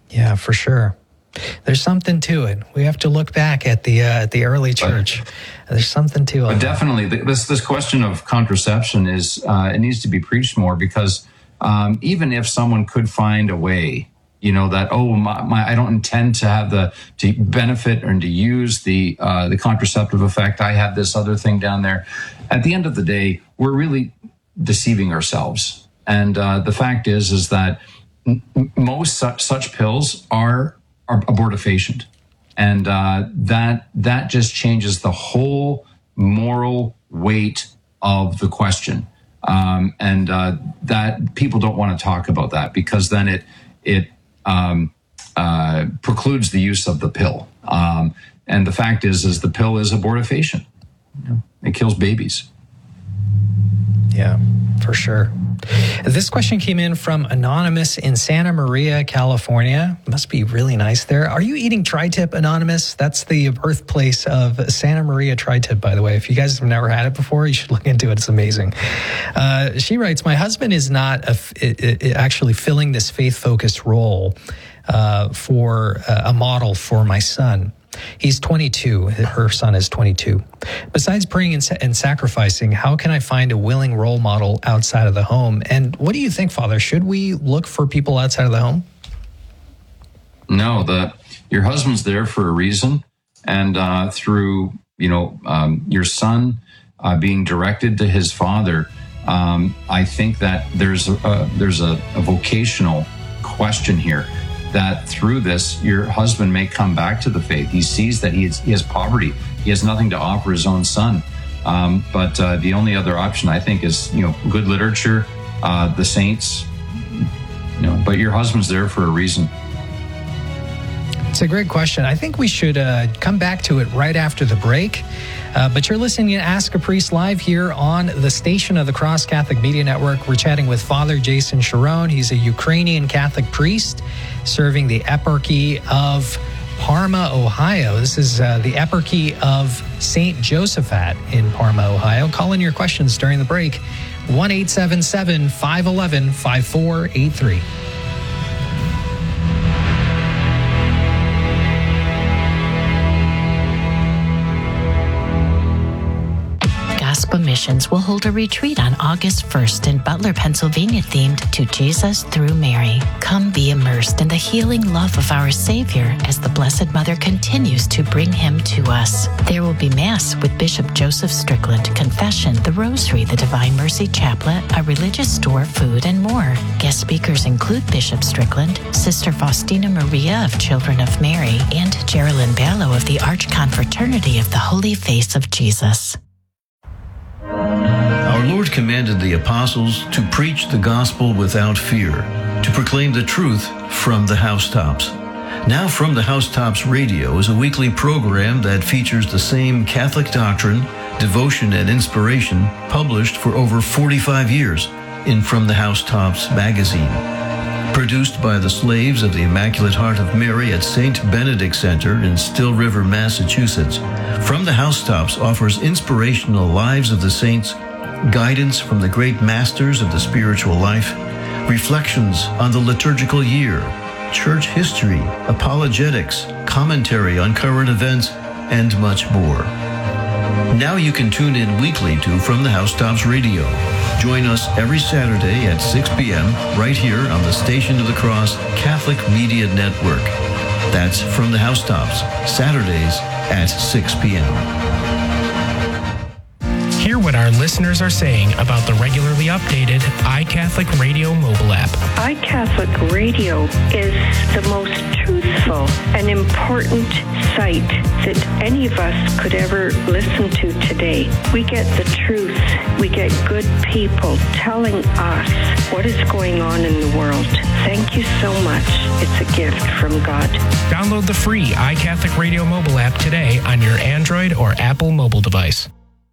Yeah, for sure. There's something to it. We have to look back at the early church. There's something to it. But definitely, this question of contraception is it needs to be preached more, because even if someone could find a way, that I don't intend to have to benefit and to use the contraceptive effect. I have this other thing down there. At the end of the day, we're really deceiving ourselves. And the fact is that most such pills are abortifacient, and that just changes the whole moral weight of the question, and that people don't want to talk about that, because then it precludes the use of the pill, and the fact is the pill is abortifacient. It kills babies. Yeah, for sure. This question came in from Anonymous in Santa Maria, California. Must be really nice there. Are you eating tri-tip, Anonymous? That's the birthplace of Santa Maria tri-tip, by the way. If you guys have never had it before, you should look into it. It's amazing. She writes, my husband is not actually filling this faith-focused role for a model for my son. He's 22. Her son is 22. Besides praying and sacrificing, how can I find a willing role model outside of the home? And what do you think, Father? Should we look for people outside of the home? No, your husband's there for a reason. And through, your son being directed to his father, I think that there's a vocational question here, that through this, your husband may come back to the faith. He sees that he has poverty. He has nothing to offer his own son. But the only other option, I think, is, good literature, the saints, but your husband's there for a reason. It's a great question. I think we should come back to it right after the break. But you're listening to Ask a Priest live here on the Station of the Cross Catholic Media Network. We're chatting with Father Jason Sharon. He's a Ukrainian Catholic priest serving the Eparchy of Parma, Ohio. This is the Eparchy of St. Josaphat in Parma, Ohio. Call in your questions during the break. 1-877-511-5483. Missions will hold a retreat on August 1st in Butler, Pennsylvania, themed to Jesus through Mary. Come be immersed in the healing love of our Savior as the Blessed Mother continues to bring him to us. There will be Mass with Bishop Joseph Strickland, confession, the Rosary, the Divine Mercy Chaplet, a religious store, food, and more. Guest speakers include Bishop Strickland, Sister Faustina Maria of Children of Mary, and Geraldine Ballo of the Archconfraternity of the Holy Face of Jesus. Our Lord commanded the apostles to preach the gospel without fear, to proclaim the truth from the housetops. Now From the Housetops Radio is a weekly program that features the same Catholic doctrine, devotion, and inspiration published for over 45 years in From the Housetops magazine. Produced by the Slaves of the Immaculate Heart of Mary at St. Benedict Center in Still River, Massachusetts, From the Housetops offers inspirational lives of the saints, guidance from the great masters of the spiritual life, reflections on the liturgical year, church history, apologetics, commentary on current events, and much more. Now you can tune in weekly to From the Housetops Radio. Join us every Saturday at 6 p.m. right here on the Station of the Cross Catholic Media Network. That's From the Housetops, Saturdays at 6 p.m. Hear what our listeners are saying about the regularly updated iCatholic Radio mobile app. iCatholic Radio is the most truthful and important site that any of us could ever listen to today. We get the truth. We get good people telling us what is going on in the world. Thank you so much. It's a gift from God. Download the free iCatholic Radio mobile app today on your Android or Apple mobile device.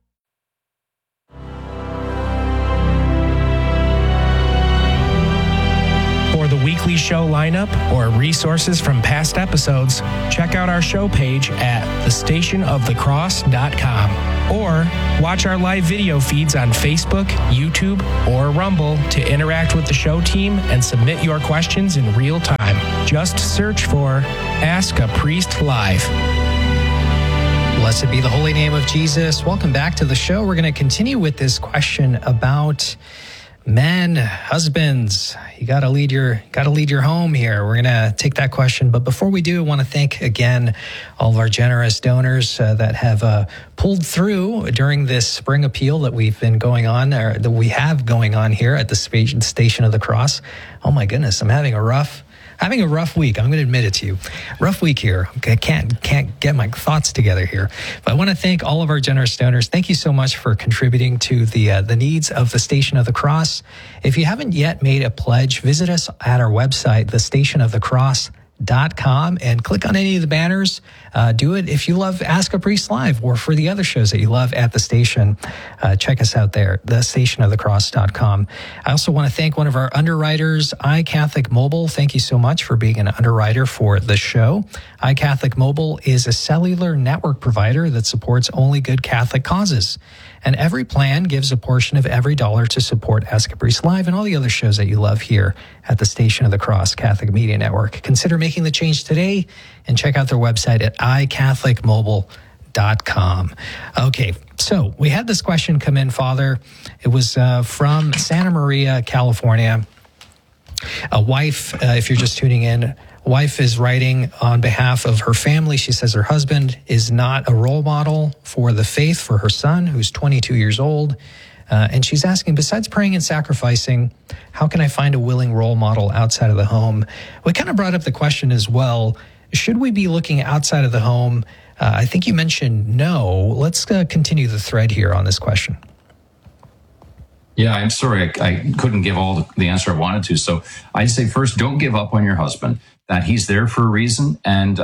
For the weekly show lineup or resources from past episodes, check out our show page at thestationofthecross.com or watch our live video feeds on Facebook, YouTube, or Rumble to interact with the show team and submit your questions in real time. Just search for Ask a Priest Live. Blessed be the holy name of Jesus. Welcome back to the show. We're going to continue with this question about men, husbands. You got to lead your home here. We're going to take that question, but before we do, I want to thank again all of our generous donors that have pulled through during this spring appeal that we've been going on, or that we have going on here at the Station of the Cross. Oh my goodness, I'm having a rough week. I'm going to admit it to you. Rough week here. Okay, I can't get my thoughts together here. But I want to thank all of our generous donors. Thank you so much for contributing to the needs of the Station of the Cross. If you haven't yet made a pledge, visit us at our website, thestationofthecross.com, and click on any of the banners. Do it if you love Ask a Priest Live, or for the other shows that you love at the station. Check us out there, thestationofthecross.com. I also want to thank one of our underwriters, iCatholic Mobile. Thank you so much for being an underwriter for the show. iCatholic Mobile is a cellular network provider that supports only good Catholic causes. And every plan gives a portion of every dollar to support Ask a Priest Live and all the other shows that you love here at the Station of the Cross Catholic Media Network. Consider making the change today and check out their website at iCatholicMobile.com. Okay, so we had this question come in, Father. It was from Santa Maria, California. A wife, if you're just tuning in, wife is writing on behalf of her family. She says her husband is not a role model for the faith for her son, who's 22 years old. And she's asking, besides praying and sacrificing, how can I find a willing role model outside of the home? We kind of brought up the question as well. Should we be looking outside of the home? I think you mentioned no. Let's continue the thread here on this question. Yeah, I'm sorry. I couldn't give all the answer I wanted to. So I'd say first, don't give up on your husband, that he's there for a reason. And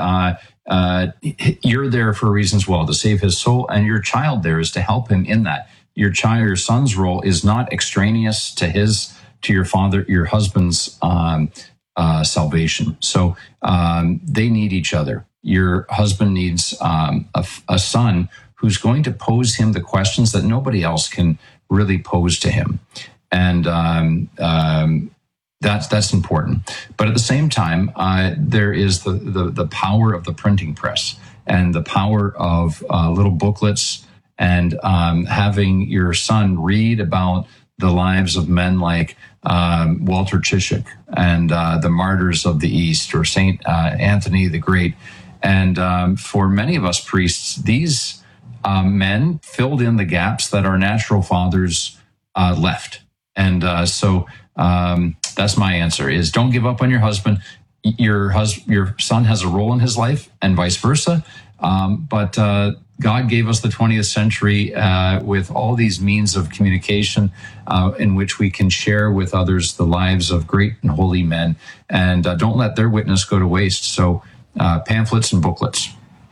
you're there for a reason as well, to save his soul. And your child there is to help him in that. Your son's role is not extraneous to your husband's salvation. So they need each other. Your husband needs a son who's going to pose him the questions that nobody else can really pose to him. And that's important. But at the same time, there is the power of the printing press and the power of little booklets and having your son read about the lives of men like Walter Ciszek and the martyrs of the East, or Saint Anthony the Great. And for many of us priests, these men filled in the gaps that our natural fathers left. And so that's my answer, is don't give up on your husband. Your son has a role in his life, and vice versa. But God gave us the 20th century with all these means of communication in which we can share with others the lives of great and holy men, and don't let their witness go to waste. So pamphlets and booklets.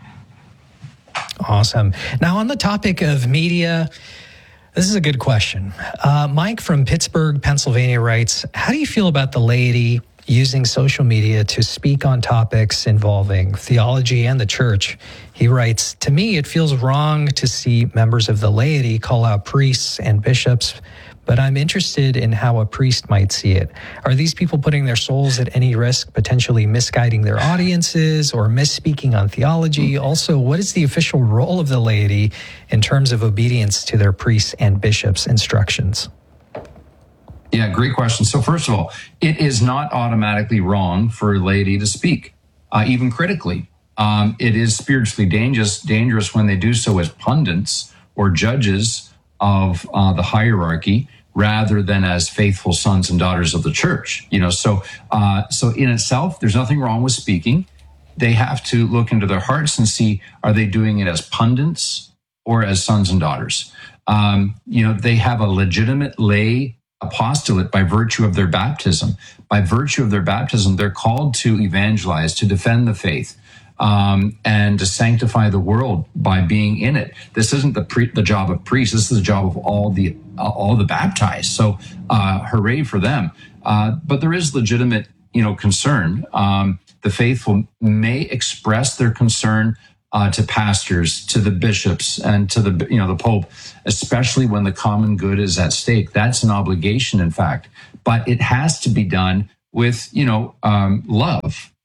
Awesome. Now, on the topic of media, this is a good question. Mike from Pittsburgh, Pennsylvania writes, how do you feel about the laity using social media to speak on topics involving theology and the church? He writes, to me, it feels wrong to see members of the laity call out priests and bishops, but I'm interested in how a priest might see it. Are these people putting their souls at any risk, potentially misguiding their audiences or misspeaking on theology? Also, what is the official role of the laity in terms of obedience to their priests and bishops' instructions? Yeah, great question. So first of all, it is not automatically wrong for a laity to speak, even critically. It is spiritually dangerous when they do so as pundits or judges of the hierarchy, rather than as faithful sons and daughters of the church. So in itself, there's nothing wrong with speaking. They have to look into their hearts and see, are they doing it as pundits or as sons and daughters? They have a legitimate lay apostolate by virtue of their baptism. By virtue of their baptism, they're called to evangelize, to defend the faith, and to sanctify the world by being in it. This isn't the job of priests. This is the job of all the baptized. So, hooray for them. But there is legitimate, concern. The faithful may express their concern to pastors, to the bishops, and to the Pope, especially when the common good is at stake. That's an obligation, in fact. But it has to be done with, love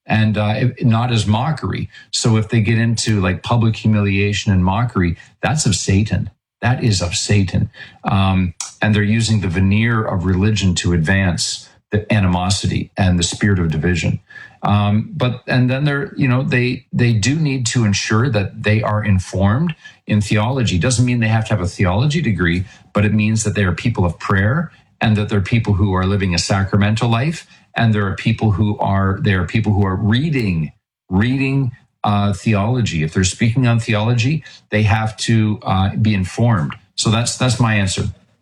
and not as mockery. So if they get into like public humiliation and mockery, that's of Satan. That is of Satan. And they're using the veneer of religion to advance the animosity and the spirit of division. And then they do need to ensure that they are informed in theology. Doesn't mean they have to have a theology degree, but it means that they are people of prayer, and that they're people who are living a sacramental life, and there are people who are reading theology. If they're speaking on theology, they have to be informed. So that's my answer.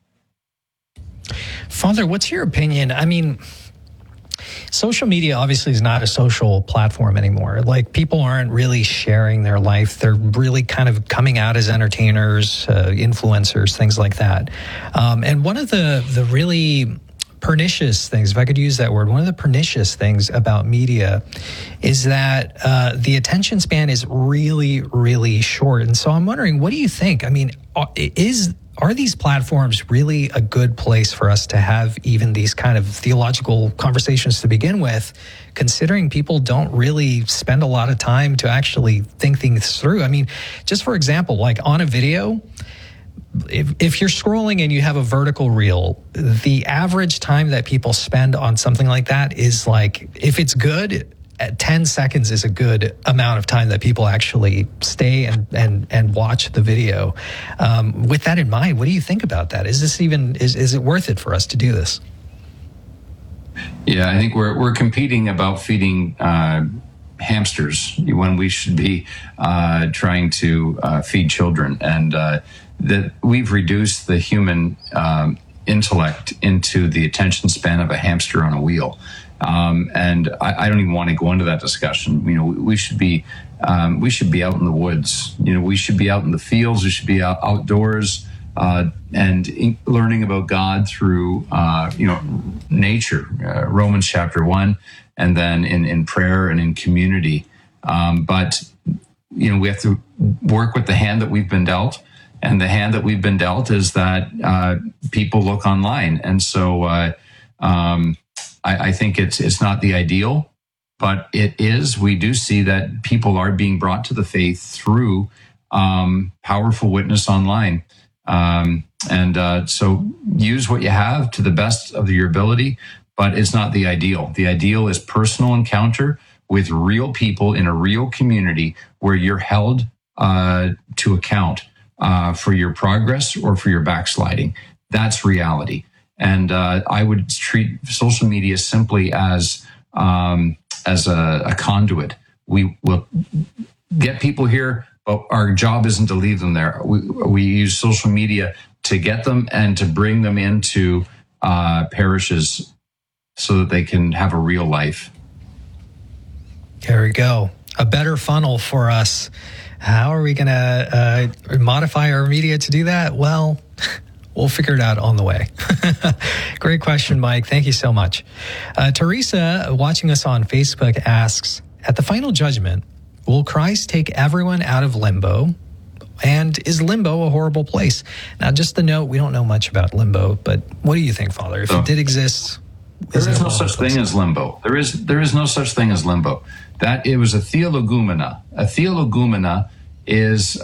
Father, what's your opinion? I mean, social media obviously is not a social platform anymore. Like, people aren't really sharing their life. They're really kind of coming out as entertainers, influencers, things like that. And one of the really pernicious things, if I could use that word, one of the pernicious things about media is that the attention span is really, really short. And so I'm wondering, what do you think? I mean, are these platforms really a good place for us to have even these kind of theological conversations to begin with, considering people don't really spend a lot of time to actually think things through? I mean, just for example, like on a video, if you're scrolling and you have a vertical reel, the average time that people spend on something like that is like, if it's good, 10 seconds is a good amount of time that people actually stay and watch the video. With that in mind, what do you think about that? Is this even, is it worth it for us to do this? Yeah, I think we're competing about feeding hamsters when we should be trying to feed children, and that we've reduced the human intellect into the attention span of a hamster on a wheel. And I don't even want to go into that discussion. You know, we should be out in the woods. You know, we should be out in the fields. We should be outdoors and learning about God through nature. Romans chapter 1, and then in prayer and in community. But we have to work with the hand that we've been dealt. And the hand that we've been dealt is that people look online. And so I think it's not the ideal, but it is. We do see that people are being brought to the faith through powerful witness online. So use what you have to the best of your ability, but it's not the ideal. The ideal is personal encounter with real people in a real community where you're held to account for your progress or for your backsliding. That's reality. And I would treat social media simply as a conduit. We will get people here, but our job isn't to leave them there. We use social media to get them and to bring them into parishes so that they can have a real life. There we go. A better funnel for us. How are we going to modify our media to do that? Well, we'll figure it out on the way. Great question, Mike. Thank you so much. Teresa, watching us on Facebook, asks, at the final judgment, will Christ take everyone out of limbo? And is limbo a horrible place? Now, just the note, we don't know much about limbo, but what do you think, Father? If it did exist, there is no such thing as limbo. There is no such thing as limbo. That it was a theologumena. A theologumena is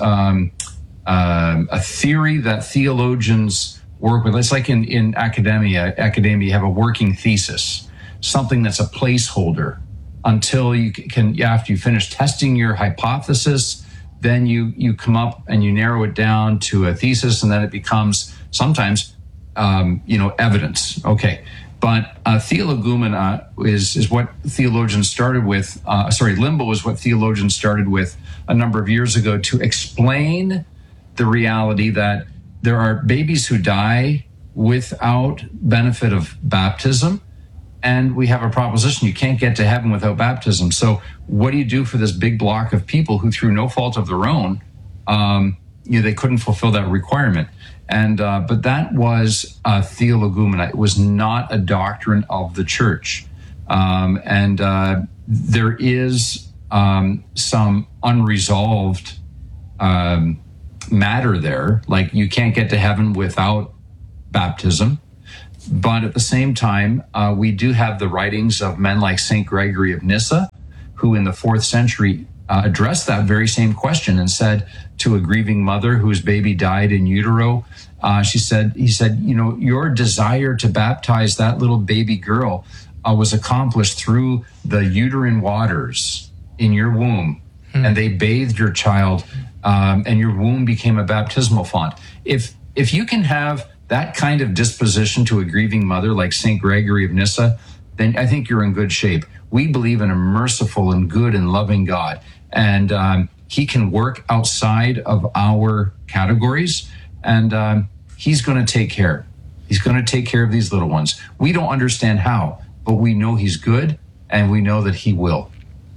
a theory that theologians work with. It's like in academia. You have a working thesis, something that's a placeholder until after you finish testing your hypothesis, then you come up and you narrow it down to a thesis, and then it becomes sometimes evidence. Okay. But theologumena is what theologians started with. Limbo is what theologians started with a number of years ago to explain the reality that there are babies who die without benefit of baptism. And we have a proposition: you can't get to heaven without baptism. So what do you do for this big block of people who, through no fault of their own, they couldn't fulfill that requirement? And but that was a theologumena. It was not a doctrine of the church. There is some unresolved matter there, like you can't get to heaven without baptism. But at the same time, we do have the writings of men like St. Gregory of Nyssa, who in the 4th century addressed that very same question and said to a grieving mother whose baby died in utero, he said, your desire to baptize that little baby girl was accomplished through the uterine waters in your womb. And they bathed your child, and your womb became a baptismal font. If you can have that kind of disposition to a grieving mother like St. Gregory of Nyssa, then I think you're in good shape. We believe in a merciful and good and loving God, and he can work outside of our categories, and he's going to take care. He's going to take care of these little ones. We don't understand how, but we know he's good, and we know that he will.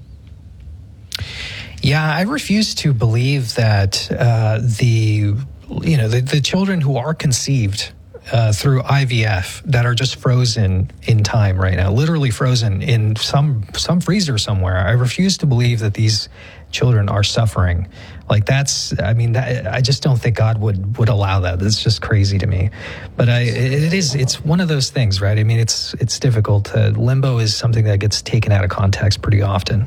Yeah, I refuse to believe that the children who are conceived through IVF that are just frozen in time right now, literally frozen in some freezer somewhere. I refuse to believe that these children are suffering. Like I just don't think God would allow that. It's just crazy to me. But it's one of those things, right? I mean, it's difficult. Limbo is something that gets taken out of context pretty often.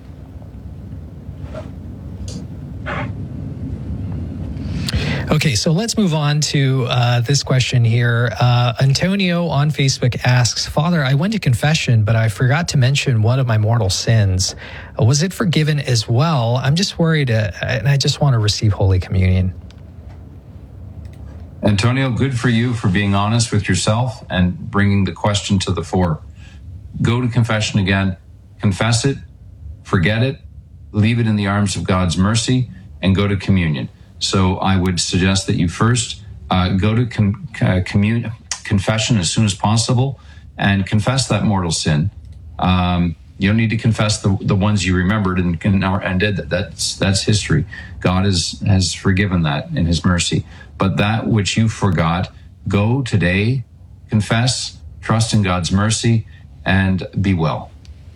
Okay, so let's move on to this question here. Antonio on Facebook asks, Father, I went to confession, but I forgot to mention one of my mortal sins. Was it forgiven as well? I'm just worried, and I just want to receive Holy Communion. Antonio, good for you for being honest with yourself and bringing the question to the fore. Go to confession again, confess it, forget it, leave it in the arms of God's mercy, and go to communion. So I would suggest that you first go to confession as soon as possible and confess that mortal sin. You don't need to confess the ones you remembered and did. That's history. God has forgiven that in his mercy. But that which you forgot, go today, confess, trust in God's mercy, and be well.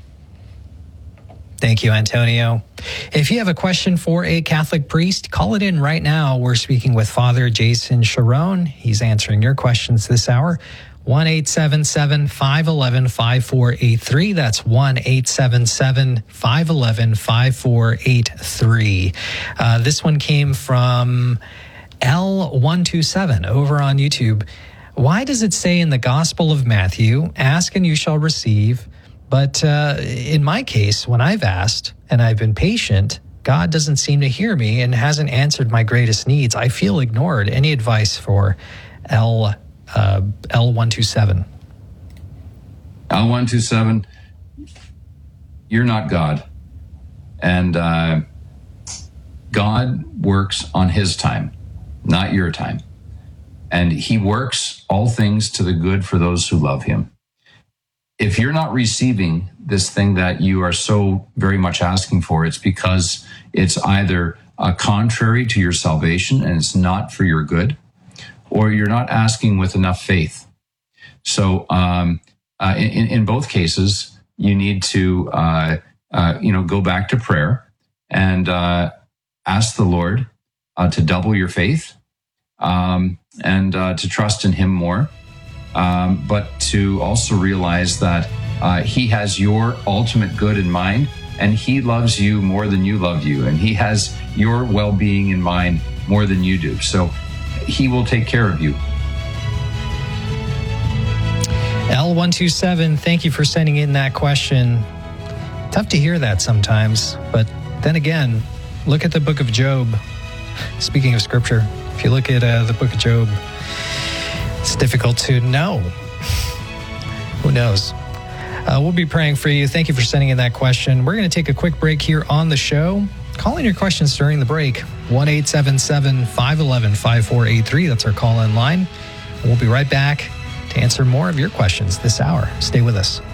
Thank you, Antonio. If you have a question for a Catholic priest, call it in right now. We're speaking with Father Jason Sharon. He's answering your questions this hour. 1-877-511-5483. That's 1-877-511-5483. This one came from L127 over on YouTube. Why does it say in the Gospel of Matthew, ask and you shall receive? But in my case, when I've asked and I've been patient, God doesn't seem to hear me and hasn't answered my greatest needs. I feel ignored. Any advice for L127? L127, you're not God. And God works on his time, not your time. And he works all things to the good for those who love him. If you're not receiving this thing that you are so very much asking for, it's because it's either contrary to your salvation and it's not for your good, or you're not asking with enough faith. So in both cases, you need to go back to prayer and ask the Lord to double your faith and to trust in him more. But to also realize that he has your ultimate good in mind, and he loves you more than you love you, and he has your well-being in mind more than you do. So he will take care of you. L127, thank you for sending in that question. Tough to hear that sometimes, but then again, look at the book of Job. Speaking of scripture, if you look at the book of Job, it's difficult to know. Who knows? We'll be praying for you. Thank you for sending in that question. We're going to take a quick break here on the show. Call in your questions during the break. 1-877-511-5483. That's our call-in line. We'll be right back to answer more of your questions this hour. Stay with us.